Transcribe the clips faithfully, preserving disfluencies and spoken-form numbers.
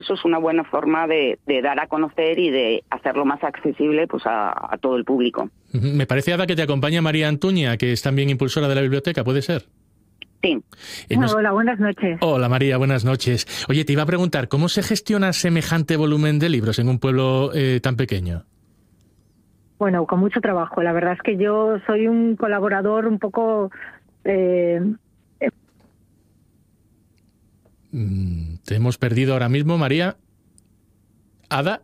Eso es una buena forma de, de dar a conocer y de hacerlo más accesible pues a, a todo el público. Me parece, Ada, que te acompaña María Antuña, que es también impulsora de la biblioteca, ¿puede ser? Sí. Eh, nos... Hola, buenas noches. Hola, María, buenas noches. Oye, te iba a preguntar, ¿cómo se gestiona semejante volumen de libros en un pueblo eh, tan pequeño? Bueno, con mucho trabajo. La verdad es que yo soy un colaborador un poco... Eh... Te hemos perdido ahora mismo, María. ¿Ada?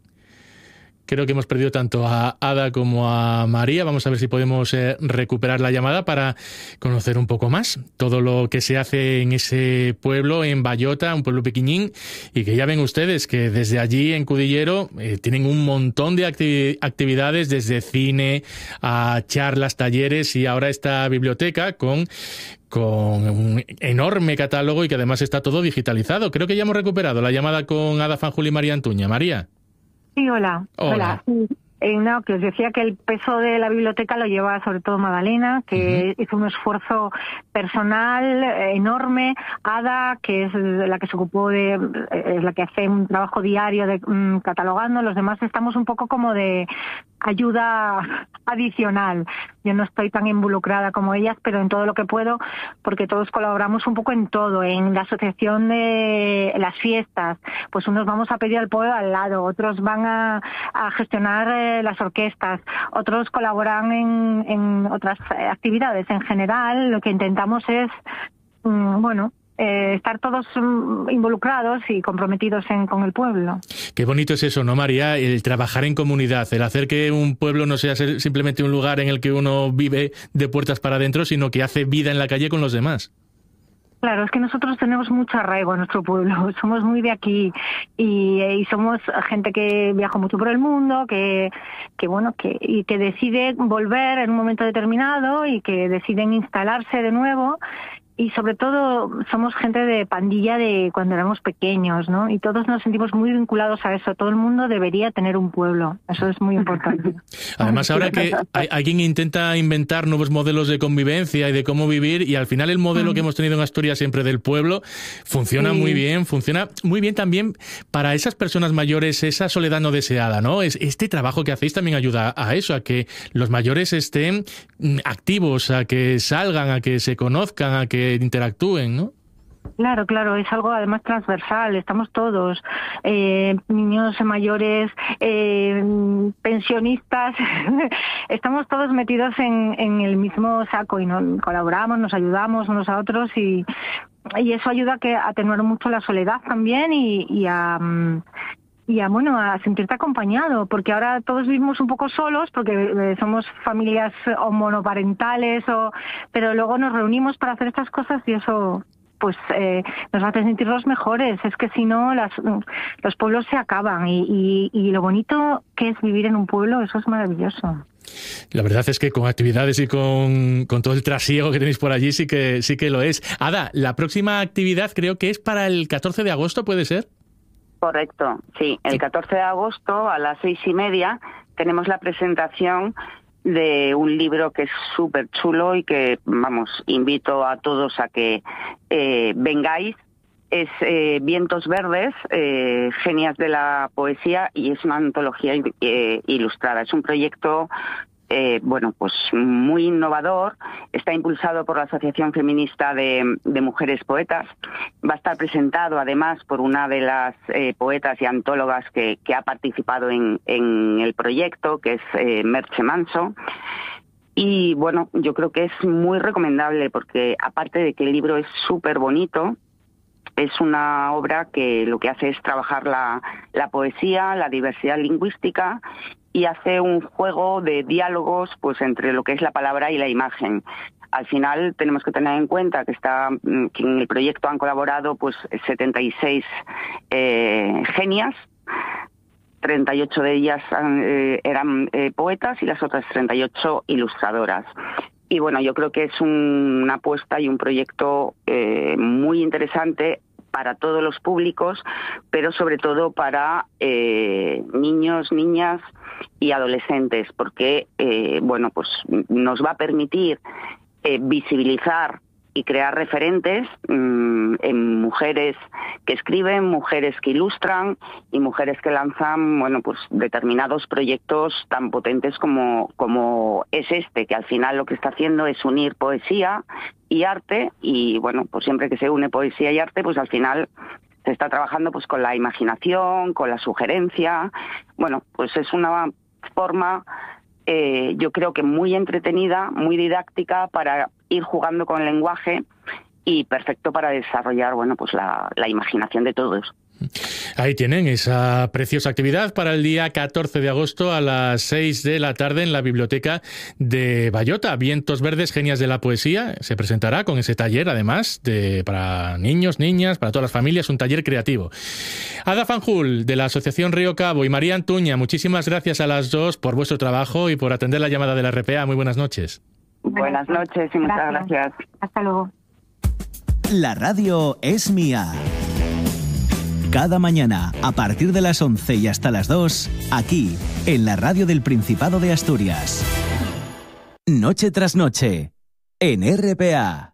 Creo que hemos perdido tanto a Ada como a María. Vamos a ver si podemos eh, recuperar la llamada para conocer un poco más todo lo que se hace en ese pueblo, en Ballota, un pueblo pequeñín, y que ya ven ustedes que desde allí, en Cudillero, eh, tienen un montón de acti- actividades, desde cine a charlas, talleres, y ahora esta biblioteca con... con un enorme catálogo y que además está todo digitalizado. Creo que ya hemos recuperado la llamada con Ada Fanjul y María Antuña. María. Sí, hola. Hola. Hola. Eh, no, que os decía que el peso de la biblioteca lo lleva sobre todo Magdalena, que uh-huh. hizo un esfuerzo personal eh, enorme. Ada, que es la que se ocupó de, eh, es la que hace un trabajo diario de um, catalogando. Los demás estamos un poco como de ayuda adicional. Yo no estoy tan involucrada como ellas, pero en todo lo que puedo, porque todos colaboramos un poco en todo. En la asociación de las fiestas, pues unos vamos a pedir al pueblo al lado, otros van a, a gestionar eh, las orquestas, otros colaboran en, en otras actividades. En general, lo que intentamos es, mm, bueno, Eh, estar todos um, involucrados y comprometidos en, con el pueblo. Qué bonito es eso, ¿no, María? El trabajar en comunidad, el hacer que un pueblo no sea simplemente un lugar en el que uno vive de puertas para adentro, sino que hace vida en la calle con los demás. Claro, es que nosotros tenemos mucho arraigo en nuestro pueblo, somos muy de aquí y, y somos gente que viaja mucho por el mundo, que, que bueno, que y que decide volver en un momento determinado y que deciden instalarse de nuevo. Y sobre todo somos gente de pandilla de cuando éramos pequeños, ¿no? Y todos nos sentimos muy vinculados a eso. Todo el mundo debería tener un pueblo. Eso es muy importante. Además, ahora que hay, alguien intenta inventar nuevos modelos de convivencia y de cómo vivir, y al final el modelo que hemos tenido en Asturias siempre del pueblo funciona sí. muy bien. Funciona muy bien también para esas personas mayores, esa soledad no deseada, ¿no? Es, este trabajo que hacéis también ayuda a eso, a que los mayores estén activos, a que salgan, a que se conozcan, a que interactúen, ¿no? Claro, claro, es algo además transversal, estamos todos, eh, niños mayores, eh, pensionistas, estamos todos metidos en, en el mismo saco y nos colaboramos, nos ayudamos unos a otros y, y eso ayuda a, que, a atenuar mucho la soledad también y, y a... y a, bueno, a sentirte acompañado, porque ahora todos vivimos un poco solos, porque eh, somos familias o monoparentales, o pero luego nos reunimos para hacer estas cosas y eso pues eh, nos hace sentir los mejores. Es que si no, las, los pueblos se acaban y, y, y lo bonito que es vivir en un pueblo, eso es maravilloso. La verdad es que con actividades y con, con todo el trasiego que tenéis por allí sí que, sí que lo es. Ada, la próxima actividad creo que es para el catorce de agosto, ¿puede ser? Correcto, sí. El catorce de agosto a las seis y media tenemos la presentación de un libro que es súper chulo y que, vamos, invito a todos a que eh, vengáis. Es eh, Vientos Verdes, eh, Genias de la Poesía, y es una antología eh, ilustrada. Es un proyecto Eh, bueno, pues muy innovador. Está impulsado por la Asociación Feminista de, de Mujeres Poetas. Va a estar presentado además por una de las eh, poetas y antólogas que, que ha participado en, en el proyecto, que es eh, Merche Manso. Y bueno, yo creo que es muy recomendable porque aparte de que el libro es súper bonito, es una obra que lo que hace es trabajar la, la poesía, la diversidad lingüística y hace un juego de diálogos pues entre lo que es la palabra y la imagen. Al final tenemos que tener en cuenta que está que en el proyecto han colaborado pues setenta y seis eh, genias, treinta y ocho de ellas han, eh, eran eh, poetas y las otras treinta y ocho ilustradoras. Y bueno, yo creo que es un, una apuesta y un proyecto eh, muy interesante para todos los públicos, pero sobre todo para eh, niños, niñas y adolescentes, porque eh, bueno, pues nos va a permitir eh, visibilizar y crear referentes mmm, en mujeres que escriben, mujeres que ilustran y mujeres que lanzan, bueno, pues determinados proyectos tan potentes como, como es este, que al final lo que está haciendo es unir poesía y arte, y bueno, pues siempre que se une poesía y arte, pues al final se está trabajando pues con la imaginación, con la sugerencia. Bueno, pues es una forma, eh, yo creo que muy entretenida, muy didáctica para ir jugando con el lenguaje y perfecto para desarrollar, bueno, pues la, la imaginación de todos. Ahí tienen esa preciosa actividad para el día catorce de agosto a las seis de la tarde en la biblioteca de Ballota. Vientos Verdes, Genias de la Poesía. Se presentará con ese taller, además, de para niños, niñas, para todas las familias, un taller creativo. Ada Fanjul, de la Asociación Río Cabo, y María Antuña, muchísimas gracias a las dos por vuestro trabajo y por atender la llamada de la R P A. Muy buenas noches. Buenas noches y muchas gracias. gracias. Hasta luego. La radio es mía. Cada mañana, a partir de las once y hasta las dos, aquí, en la radio del Principado de Asturias. Noche tras noche, en R P A.